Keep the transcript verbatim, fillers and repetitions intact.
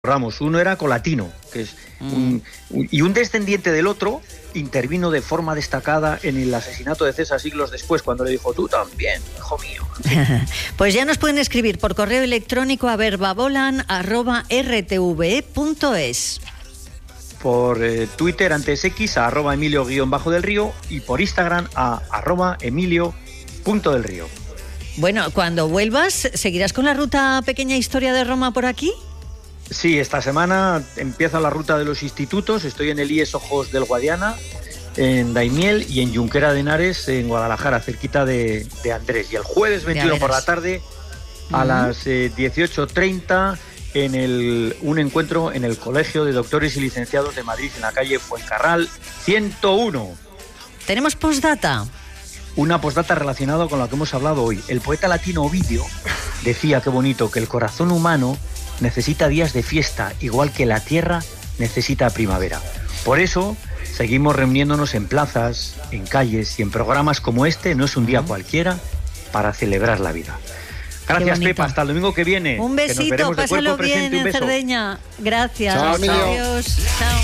Ramos, uno era Colatino, que es un, un, y un descendiente del otro intervino de forma destacada en el asesinato de César siglos después, cuando le dijo, tú también, hijo mío. Pues ya nos pueden escribir por correo electrónico a verbabolan arroba r t v e punto es. Por eh, Twitter, antes X, a arroba emilio guión bajo del río, y por Instagram a arroba emilio punto del río. Bueno, cuando vuelvas, ¿seguirás con la ruta Pequeña Historia de Roma por aquí? Sí, esta semana empieza la ruta de los institutos. Estoy en el I E S Ojos del Guadiana, en Daimiel, y en Junquera de Henares, en Guadalajara, cerquita de, de Andrés. Y el jueves veintiuno por la tarde, a uh-huh. las eh, dieciocho treinta, en el, un encuentro en el Colegio de Doctores y Licenciados de Madrid, en la calle Fuencarral ciento uno. ¿Tenemos postdata? Una postdata relacionada con lo que hemos hablado hoy. El poeta latino Ovidio decía, qué bonito, que el corazón humano necesita días de fiesta, igual que la tierra necesita primavera. Por eso seguimos reuniéndonos en plazas, en calles y en programas como este. No es un día cualquiera para celebrar la vida. Gracias, Pepa. Hasta el domingo que viene. Un besito, que nos veremos de pásalo cuerpo presente. bien Un beso. en Cerdeña. Gracias. Chao, Adiós. Chao.